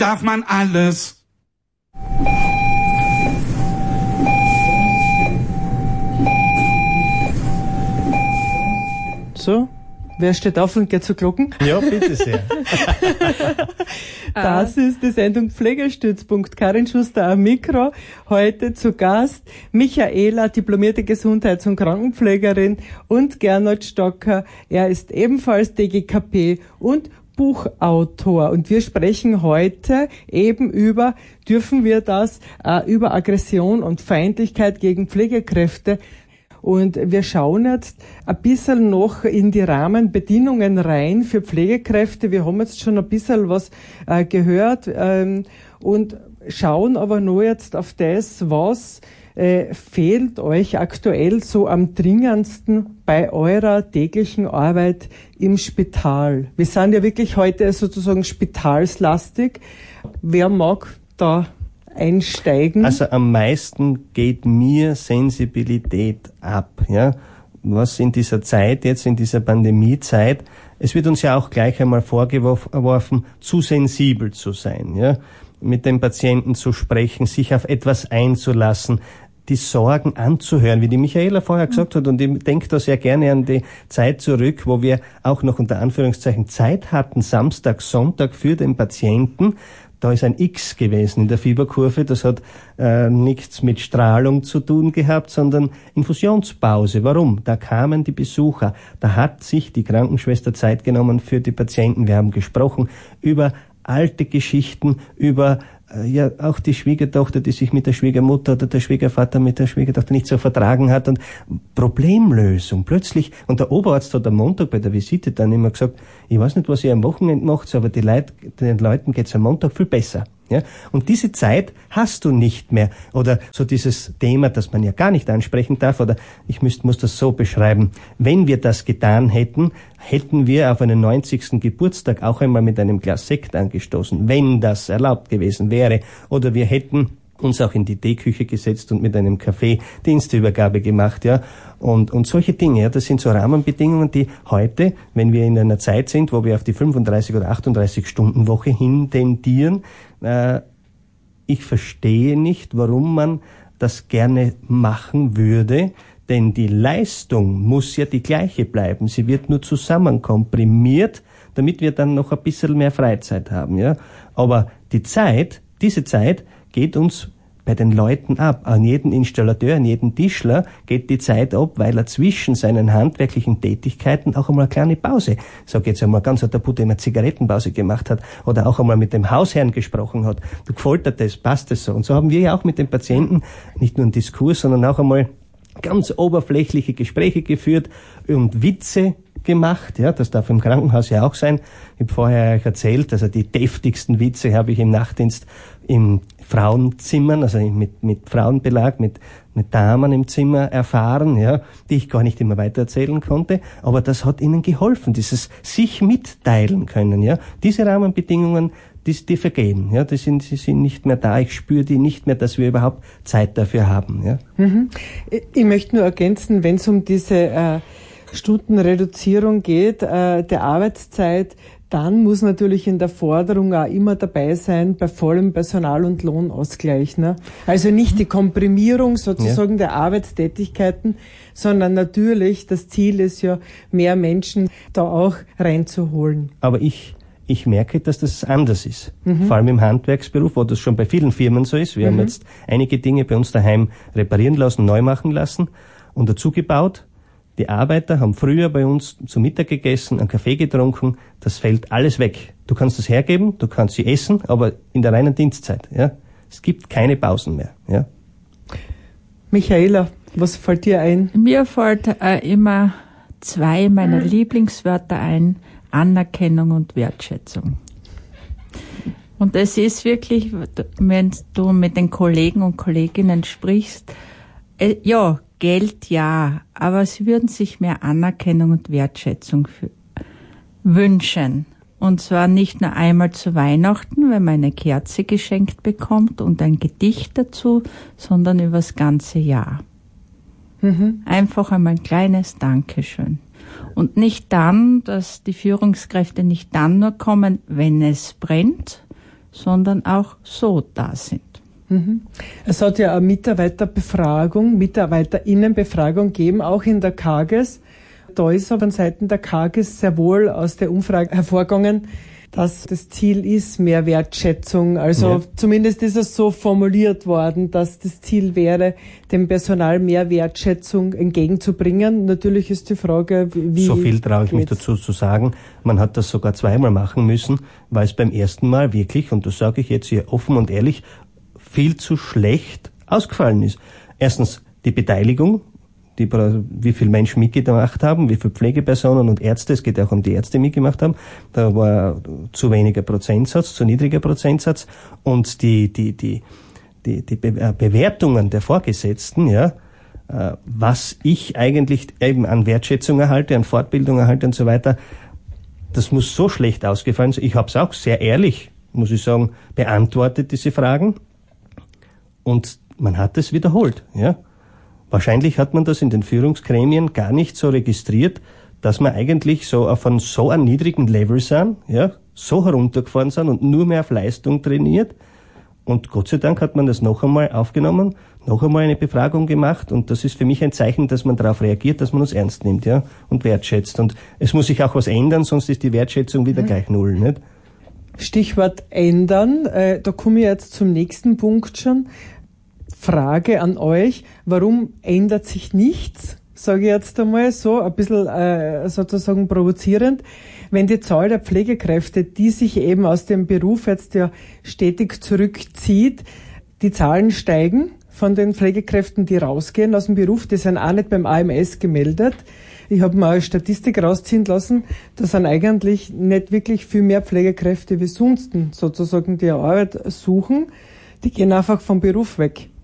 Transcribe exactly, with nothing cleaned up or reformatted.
darf man alles. So, wer steht auf und geht zu Glocken? Ja, bitte sehr. Das ist die Sendung Pflegestützpunkt. Karin Schuster am Mikro. Heute zu Gast Michaela, diplomierte Gesundheits- und Krankenpflegerin, und Gernot Stocker. Er ist ebenfalls D G K P und Buchautor. Und wir sprechen heute eben über, dürfen wir das, äh, über Aggression und Feindlichkeit gegen Pflegekräfte. Und wir schauen jetzt ein bisschen noch in die Rahmenbedingungen rein für Pflegekräfte. Wir haben jetzt schon ein bisschen was äh, gehört ähm, und schauen aber nur jetzt auf das, was äh, fehlt euch aktuell so am dringendsten bei eurer täglichen Arbeit im Spital. Wir sind ja wirklich heute sozusagen spitalslastig. Wer mag da einsteigen? Also am meisten geht mir Sensibilität ab, ja. Was in dieser Zeit, jetzt in dieser Pandemiezeit, es wird uns ja auch gleich einmal vorgeworfen, zu sensibel zu sein, ja. Mit dem Patienten zu sprechen, sich auf etwas einzulassen, die Sorgen anzuhören, wie die Michaela vorher gesagt hat. Und ich denke da sehr gerne an die Zeit zurück, wo wir auch noch unter Anführungszeichen Zeit hatten, Samstag, Sonntag für den Patienten. Da ist ein X gewesen in der Fieberkurve, das hat äh, nichts mit Strahlung zu tun gehabt, sondern Infusionspause. Warum? Da kamen die Besucher, da hat sich die Krankenschwester Zeit genommen für die Patienten. Wir haben gesprochen über alte Geschichten, über äh, ja auch die Schwiegertochter, die sich mit der Schwiegermutter oder der Schwiegervater mit der Schwiegertochter nicht so vertragen hat, und Problemlösung plötzlich. Und der Oberarzt hat am Montag bei der Visite dann immer gesagt, ich weiß nicht, was ihr am Wochenende macht, aber die Leute, den Leuten geht's am Montag viel besser. Ja? Und diese Zeit hast du nicht mehr. Oder so dieses Thema, das man ja gar nicht ansprechen darf, oder ich müsst, muss das so beschreiben, wenn wir das getan hätten, hätten wir auf einen neunzigsten Geburtstag auch einmal mit einem Glas Sekt angestoßen, wenn das erlaubt gewesen wäre. Oder wir hätten uns auch in die Teeküche gesetzt und mit einem Kaffee Dienstübergabe gemacht, ja. Und, und solche Dinge, ja, das sind so Rahmenbedingungen, die heute, wenn wir in einer Zeit sind, wo wir auf die fünfunddreißig oder achtunddreißig Stunden Woche hin tendieren, äh, ich verstehe nicht, warum man das gerne machen würde, denn die Leistung muss ja die gleiche bleiben. Sie wird nur zusammen komprimiert, damit wir dann noch ein bisschen mehr Freizeit haben, ja. Aber die Zeit, diese Zeit geht uns bei den Leuten ab. An jeden Installateur, an jeden Tischler geht die Zeit ab, weil er zwischen seinen handwerklichen Tätigkeiten auch einmal eine kleine Pause, ich sage jetzt einmal ganz tabu, eine Zigarettenpause gemacht hat oder auch einmal mit dem Hausherrn gesprochen hat. Du gefällt dir das, passt das so? Und so haben wir ja auch mit den Patienten nicht nur einen Diskurs, sondern auch einmal ganz oberflächliche Gespräche geführt und Witze gemacht, ja, das darf im Krankenhaus ja auch sein. Ich habe vorher euch erzählt, also die deftigsten Witze habe ich im Nachtdienst im Frauenzimmern, also mit, mit Frauenbelag, mit, mit Damen im Zimmer erfahren, ja, die ich gar nicht immer weitererzählen konnte, aber das hat ihnen geholfen, dieses sich mitteilen können, ja. Diese Rahmenbedingungen, die, die vergehen, ja, die sind, sie sind nicht mehr da, ich spüre die nicht mehr, dass wir überhaupt Zeit dafür haben, ja. Mhm. Ich möchte nur ergänzen, wenn es um diese äh, Stundenreduzierung geht, äh, der Arbeitszeit, dann muss natürlich in der Forderung auch immer dabei sein, bei vollem Personal- und Lohnausgleich. Ne? Also nicht die Komprimierung sozusagen ja. der Arbeitstätigkeiten, sondern natürlich, das Ziel ist ja, mehr Menschen da auch reinzuholen. Aber ich ich merke, dass das anders ist. Mhm. Vor allem im Handwerksberuf, wo das schon bei vielen Firmen so ist. Wir mhm. haben jetzt einige Dinge bei uns daheim reparieren lassen, neu machen lassen und dazu gebaut. Die Arbeiter haben früher bei uns zu Mittag gegessen, einen Kaffee getrunken, das fällt alles weg. Du kannst das hergeben, du kannst sie essen, aber in der reinen Dienstzeit. Ja? Es gibt keine Pausen mehr. Ja? Michaela, was fällt dir ein? Mir fällt äh, immer zwei meiner Lieblingswörter ein, Anerkennung und Wertschätzung. Und es ist wirklich, wenn du mit den Kollegen und Kolleginnen sprichst, äh, ja, Geld ja, aber sie würden sich mehr Anerkennung und Wertschätzung für, wünschen. Und zwar nicht nur einmal zu Weihnachten, wenn man eine Kerze geschenkt bekommt und ein Gedicht dazu, sondern übers ganze Jahr. Mhm. Einfach einmal ein kleines Dankeschön. Und nicht dann, dass die Führungskräfte nicht dann nur kommen, wenn es brennt, sondern auch so da sind. Mhm. Es hat ja eine Mitarbeiterbefragung, Mitarbeiterinnenbefragung gegeben, auch in der KAGES. Da ist aber von Seiten der KAGES sehr wohl aus der Umfrage hervorgegangen, dass das Ziel ist, mehr Wertschätzung. Also ja. Zumindest ist es so formuliert worden, dass das Ziel wäre, dem Personal mehr Wertschätzung entgegenzubringen. Natürlich ist die Frage, wie... So viel traue ich mich dazu zu sagen. Man hat das sogar zweimal machen müssen, weil es beim ersten Mal wirklich, und das sage ich jetzt hier offen und ehrlich, viel zu schlecht ausgefallen ist. Erstens die Beteiligung, die, wie viele Menschen mitgemacht haben, wie viele Pflegepersonen und Ärzte, es geht auch um die Ärzte mitgemacht haben, da war zu weniger Prozentsatz, zu niedriger Prozentsatz, und die, die, die, die, die Be- Bewertungen der Vorgesetzten, ja, äh, was ich eigentlich eben an Wertschätzung erhalte, an Fortbildung erhalte und so weiter, das muss so schlecht ausgefallen sein. Ich habe es auch sehr ehrlich, muss ich sagen, beantwortet, diese Fragen, und man hat es wiederholt, ja. Wahrscheinlich hat man das in den Führungsgremien gar nicht so registriert, dass man eigentlich so auf einem so einem niedrigen Level sind, ja, so heruntergefahren sind und nur mehr auf Leistung trainiert. Und Gott sei Dank hat man das noch einmal aufgenommen, noch einmal eine Befragung gemacht, und das ist für mich ein Zeichen, dass man darauf reagiert, dass man uns ernst nimmt, ja, und wertschätzt. Und es muss sich auch was ändern, sonst ist die Wertschätzung wieder mhm. gleich null, nicht? Stichwort ändern, äh, da komme ich jetzt zum nächsten Punkt schon. Frage an euch, warum ändert sich nichts, sage ich jetzt einmal so, ein bisschen äh, sozusagen provozierend, wenn die Zahl der Pflegekräfte, die sich eben aus dem Beruf jetzt ja stetig zurückzieht, die Zahlen steigen von den Pflegekräften, die rausgehen aus dem Beruf, die sind auch nicht beim A M S gemeldet. Ich habe mal eine Statistik rausziehen lassen, da sind eigentlich nicht wirklich viel mehr Pflegekräfte wie sonst sozusagen, die Arbeit suchen, die gehen einfach vom Beruf weg.